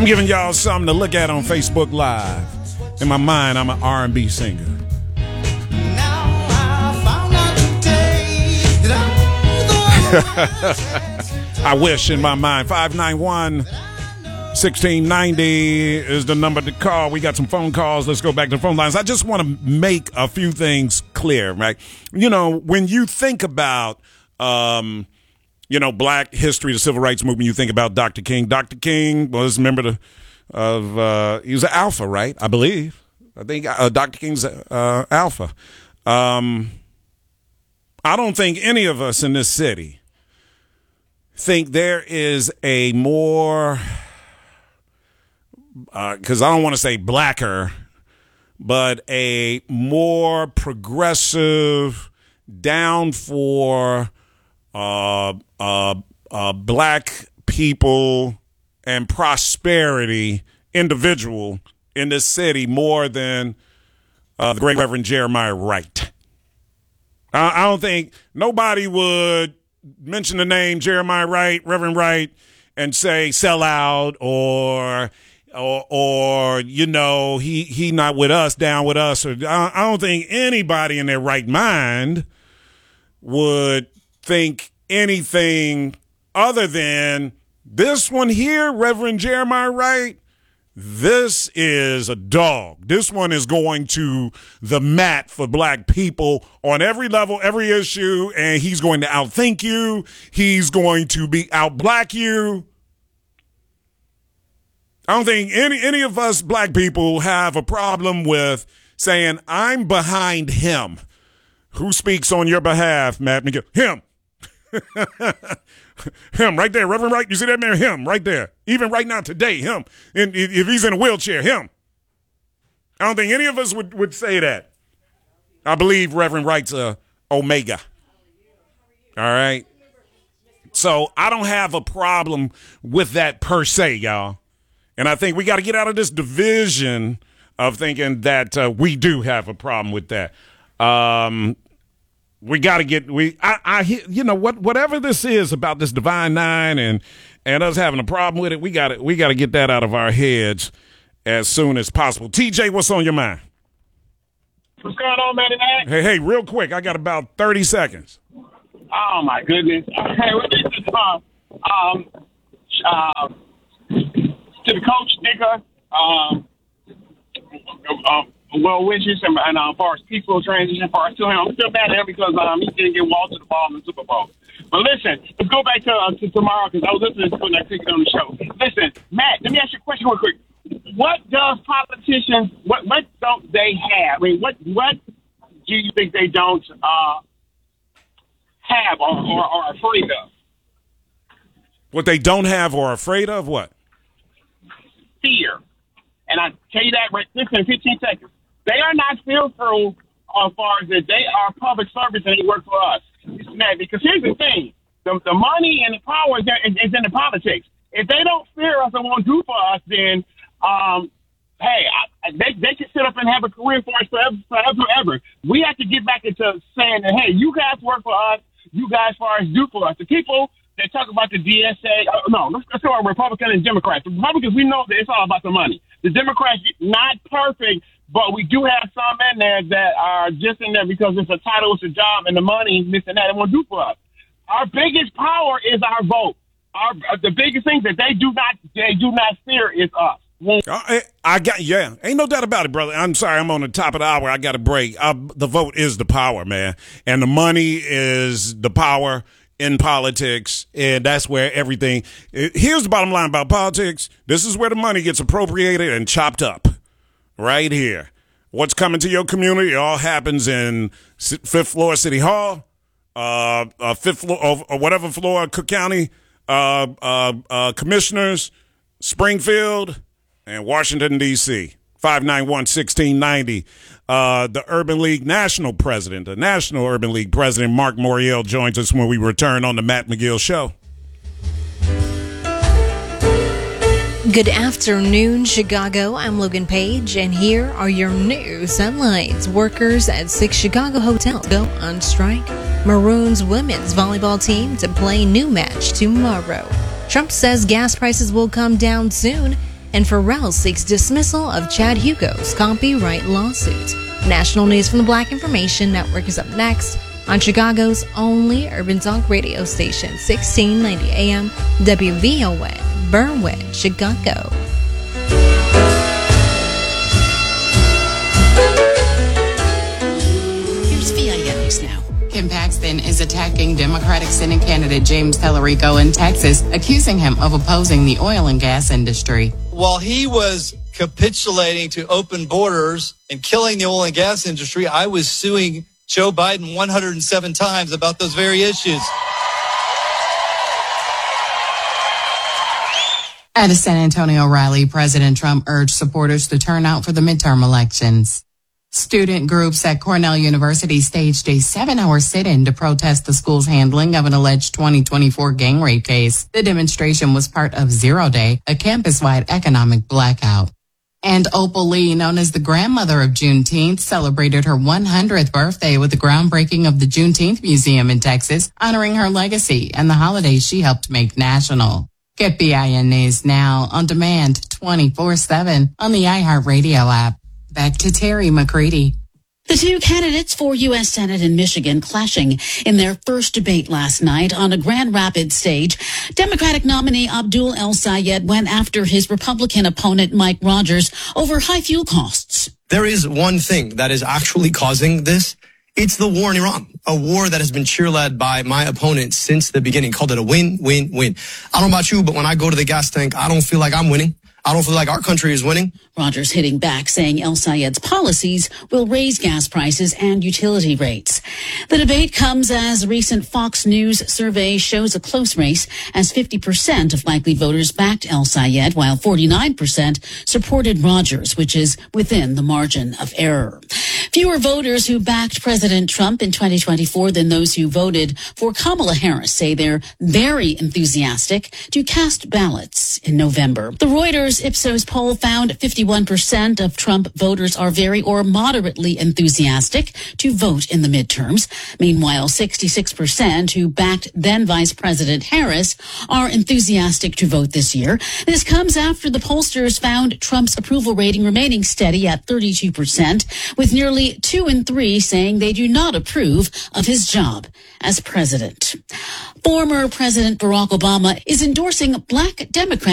I'm giving y'all something to look at on Facebook Live. In my mind, I'm an R&B singer. I wish in my mind. 591-1690 is the number to call. We got some phone calls. Let's go back to the phone lines. I just want to make a few things clear, right? You know, when you think about, black history, the civil rights movement, you think about Dr. King. Dr. King was a member of he was an Alpha, right? I believe. I think Dr. King's Alpha. I don't think any of us in this city think there is a more, because I don't want to say blacker, but a more progressive, down for black people and prosperity individual in this city more than the great Reverend Jeremiah Wright. I don't think nobody would mention the name Jeremiah Wright, Reverend Wright, and say sell out or he not with us, down with us. Or I don't think anybody in their right mind would think anything other than this one here, Reverend Jeremiah Wright. This is a dog. This one is going to the mat for black people on every level, every issue, and he's going to outthink you. He's going to out-black you. I don't think any of us black people have a problem with saying, I'm behind him. Who speaks on your behalf, Matt McGill? Him. Him right there, Reverend Wright. You see that man? Him right there. Even right now today, him. And if he's in a wheelchair, him. I don't think any of us would say that. I believe Reverend Wright's a Omega. All right. So I don't have a problem with that per se, y'all. And I think we got to get out of this division of thinking that we do have a problem with that. We got to get whatever this is about this Divine Nine and us having a problem with it, we got to get that out of our heads as soon as possible. TJ, what's on your mind? What's going on, man? Hey, real quick, I got about 30 seconds. Oh my goodness! Hey, this is to the coach, nigga. Well wishes and as far as people transition, far as to him, I'm still mad at him because he didn't get Walter the ball in the Super Bowl. But listen, let's go back to tomorrow because I was listening to when I took it on the show. Listen, Matt, let me ask you a question real quick. What does politicians? What don't they have? I mean, what do you think they don't have or are afraid of? What they don't have or are afraid of? What? Fear. And I tell you that right. Listen, in 15 seconds. They are not fearful as far as that they are public service and they work for us. Because here's the thing. The money and the power is in the politics. If they don't fear us and won't do for us, then, they can sit up and have a career for us forever. We have to get back into saying that, hey, you guys work for us. You guys for us do for us. The people that talk about the DSA, let's go on Republicans and Democrats. The Republicans, we know that it's all about the money. The Democrats, not perfect, but we do have some in there that are just in there because it's a title, it's a job, and the money, this and that, it won't do for us. Our biggest power is our vote. The biggest thing that they do not fear is us. Ain't no doubt about it, brother. I'm sorry, I'm on the top of the hour. I got a break. The vote is the power, man, and the money is the power in politics, and that's where everything. Here's the bottom line about politics. This is where the money gets appropriated and chopped up. Right here. What's coming to your community? It all happens in fifth floor City Hall, fifth floor or whatever floor, Cook County commissioners, Springfield, and Washington, D.C. 591-1690. The Urban League National President, the National Urban League President, Mark Morial, joins us when we return on the Matt McGill Show. Good afternoon, Chicago. I'm Logan Page, and here are your news headlines. Workers at 6 Chicago hotels go on strike. Maroons women's volleyball team to play new match tomorrow. Trump says gas prices will come down soon. And Pharrell seeks dismissal of Chad Hugo's copyright lawsuit. National news from the Black Information Network is up next on Chicago's only urban talk radio station, 1690 AM WVON, Berwyn, Chicago. Here's VIN News Now. Kim Paxton is attacking Democratic Senate candidate James Tellerico in Texas, accusing him of opposing the oil and gas industry. While he was capitulating to open borders and killing the oil and gas industry, I was suing Joe Biden 107 times about those very issues. At a San Antonio rally, President Trump urged supporters to turn out for the midterm elections. Student groups at Cornell University staged a 7-hour sit-in to protest the school's handling of an alleged 2024 gang rape case. The demonstration was part of Zero Day, a campus-wide economic blackout. And Opal Lee, known as the grandmother of Juneteenth, celebrated her 100th birthday with the groundbreaking of the Juneteenth Museum in Texas, honoring her legacy and the holidays she helped make national. Get BIN News now on demand 24/7 on the iHeartRadio app. Back to Terry McCready. The two candidates for U.S. Senate in Michigan clashing in their first debate last night on a Grand Rapids stage. Democratic nominee Abdul El-Sayed went after his Republican opponent Mike Rogers over high fuel costs. There is one thing that is actually causing this. It's the war in Iran, a war that has been cheerled by my opponent since the beginning. Called it a win, win, win. I don't know about you, but when I go to the gas tank, I don't feel like I'm winning. I don't feel like our country is winning. Rogers hitting back, saying El-Sayed's policies will raise gas prices and utility rates. The debate comes as a recent Fox News survey shows a close race, as 50% of likely voters backed El-Sayed, while 49% supported Rogers, which is within the margin of error. Fewer voters who backed President Trump in 2024 than those who voted for Kamala Harris say they're very enthusiastic to cast ballots in November. The Reuters Ipsos poll found 51% of Trump voters are very or moderately enthusiastic to vote in the midterms. Meanwhile, 66% who backed then Vice President Harris are enthusiastic to vote this year. This comes after the pollsters found Trump's approval rating remaining steady at 32%, with nearly 2 in 3 saying they do not approve of his job as president. Former President Barack Obama is endorsing Black Democrats